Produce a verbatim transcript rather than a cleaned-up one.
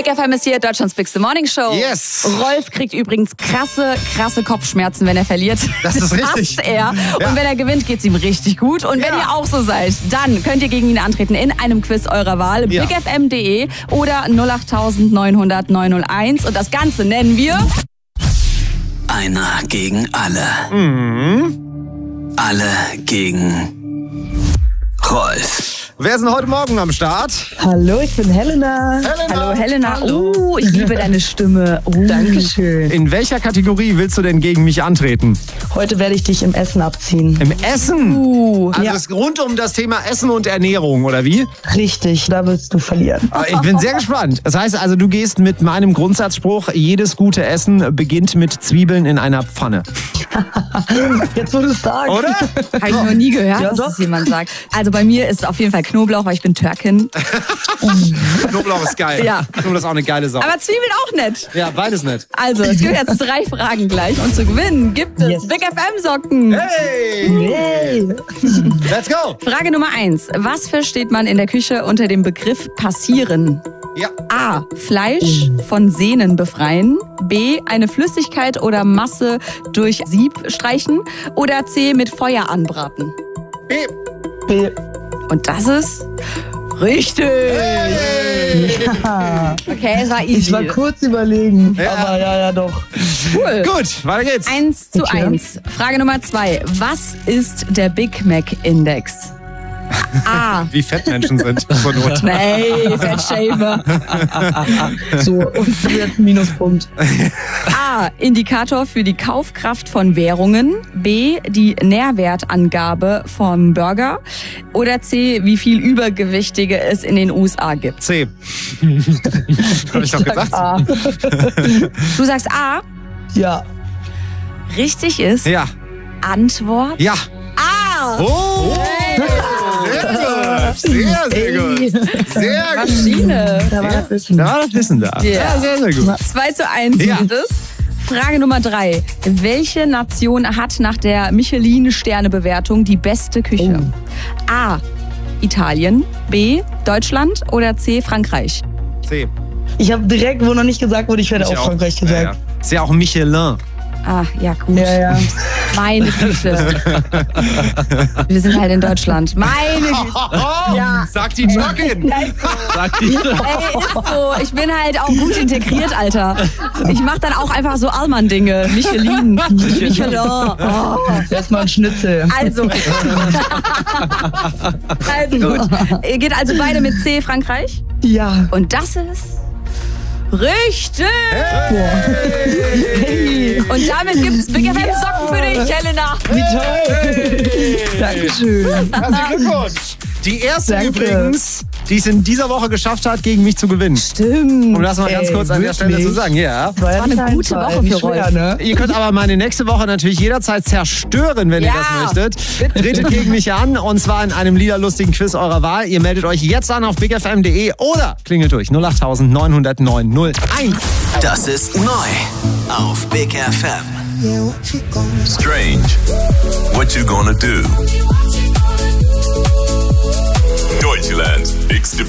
Big F M ist hier, Deutschlands Big Morning Show. Yes. Rolf kriegt übrigens krasse, krasse Kopfschmerzen, wenn er verliert. Das ist richtig. Hasst er. Und Ja. wenn er gewinnt, geht's ihm richtig gut. Und wenn Ja. ihr auch so seid, dann könnt ihr gegen ihn antreten in einem Quiz eurer Wahl. Ja. big f m punkt d e oder null acht neun null null neun null eins. Und das Ganze nennen wir... Einer gegen alle. Mhm. Alle gegen Rolf. Wer ist denn heute Morgen am Start? Hallo, ich bin Helena. Helena. Hallo Helena. Oh, ich liebe deine Stimme. Oh. Dankeschön. In welcher Kategorie willst du denn gegen mich antreten? Heute werde ich dich im Essen abziehen. Im Essen? Uh. Also Ja. es ist rund um das Thema Essen und Ernährung, oder wie? Richtig, da willst du verlieren. Ah, Ich bin sehr gespannt. Das heißt also, du gehst mit meinem Grundsatzspruch, jedes gute Essen beginnt mit Zwiebeln in einer Pfanne. Jetzt, wo du es sagst. Oder? Habe ich noch nie gehört, Ja, dass doch. das jemand sagt. Also bei mir ist es auf jeden Fall Knoblauch, weil ich bin Türkin. Knoblauch ist geil. Ja. Knoblauch ist auch eine geile Sache. Aber Zwiebeln auch nicht. Ja, beides nicht. Also, es gibt jetzt drei Fragen gleich. Und zu gewinnen gibt es Yes. Big F M-Socken. Hey! Hey. Let's go! Frage Nummer eins. Was versteht man in der Küche unter dem Begriff passieren? Ja. A. Fleisch von Sehnen befreien. B. Eine Flüssigkeit oder Masse durch Sieb streichen. Oder C. Mit Feuer anbraten. B. B. Und das ist richtig. Ja. Okay, es war easy. Ich war kurz überlegen, Ja. aber ja, ja doch. Cool. Gut, weiter geht's. Eins zu Okay. eins. Frage Nummer zwei. Was ist der Big Mac Index? A. Wie fett Menschen sind. Zur Not. Nee, Fettshamer. So, und du jetzt einen Minuspunkt. A. Indikator für die Kaufkraft von Währungen. B. Die Nährwertangabe vom Burger. Oder C. Wie viel Übergewichtige es in den U S A gibt. C. Hab ich doch gesagt. Ah. Du sagst A. Ja. Richtig ist Ja. Antwort Ja. A. Oh! Sehr gut. Sehr, sehr gut. Sehr gut. Maschine. Da war das Wissen. Da war das Wissen da. Ja. sehr, sehr gut. zwei zu eins Ja. ist es. Frage Nummer drei. Welche Nation hat nach der Michelin-Sterne-Bewertung die beste Küche? A. Italien. B. Deutschland. Oder C. Frankreich. C. Ich habe direkt, wo noch nicht gesagt wurde, ich werde Ich auch Frankreich Ja, ja. gesagt. Ist ja auch Michelin. Ah, ja gut. Ja, ja. Meine Güte. Wir sind halt in Deutschland. Meine Güte. Ja. Sagt die Jogin. Sagt die. Ey, ist so. Ich bin halt auch gut integriert, Alter. Ich mach dann auch einfach so Allmann-Dinge. Michelin. Michelin. Oh. Erstmal ein Schnitzel. Also. Also gut. Ihr geht also beide mit C, Frankreich. Ja. Und das ist richtig. Hey. Und damit gibt's Big F M Socken für dich, Helena. Wie toll. Dankeschön. Herzlichen Glückwunsch. Die erste Danke. übrigens, die es in dieser Woche geschafft hat, gegen mich zu gewinnen. Stimmt. Um das mal ganz Ey, kurz an der Stelle wirklich? zu sagen. Ja. War eine gute Woche Nicht für schwer, Rolf. ne? Ihr könnt aber meine nächste Woche natürlich jederzeit zerstören, wenn ihr Ja. das möchtet. Tretet gegen mich an und zwar in einem liederlustigen Quiz eurer Wahl. Ihr meldet euch jetzt an auf big f m punkt d e oder klingelt durch null acht neun null neun null eins. Das ist neu auf Big F M. Strange. What you gonna do? Deutschland's Big